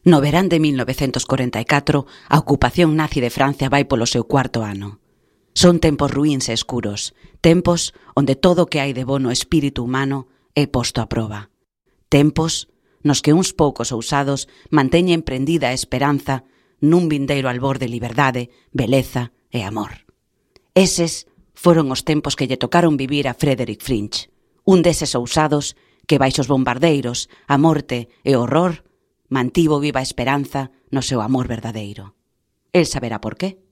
No verán de 1944, a ocupación nazi de Francia vai polo seu 4º ano. Son tempos ruíns e escuros, tempos onde todo o que hai de bo no espírito humano é posto a proba. Tempos nos que uns poucos ousados manteñen prendida a esperanza nun vindeiro albor de liberdade, beleza e amor. Eses foron os tempos que lle tocaron vivir a Frederick Fringe, un deses ousados que baixo os bombardeiros, a morte e o horror mantivo viva a esperanza no seu amor verdadeiro. El saberá por qué.